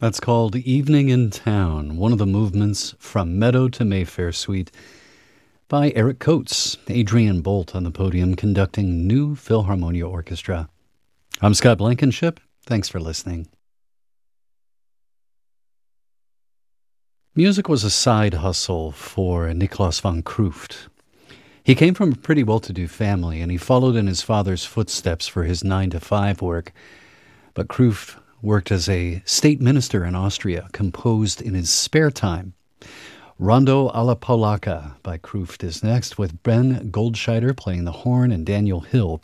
That's called Evening in Town, one of the movements from Meadow to Mayfair Suite by Eric Coates, Adrian Bolt on the podium conducting New Philharmonia Orchestra. I'm Scott Blankenship. Thanks for listening. Music was a side hustle for Niklaus von Krooft. He came from a pretty well-to-do family, and he followed in his father's footsteps for his 9-to-5 work. But Krooft worked as a state minister in Austria, composed in his spare time. Rondo alla Polacca by Krooft is next, with Ben Goldscheider playing the horn and Daniel Hill